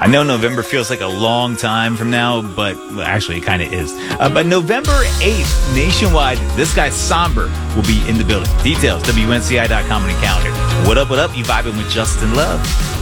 I know November feels like a long time from now, but actually it kind of is. But November 8th, nationwide, this guy Somber will be in the building. Details, WNCI.com on the calendar. What up, you vibing with Justin Love?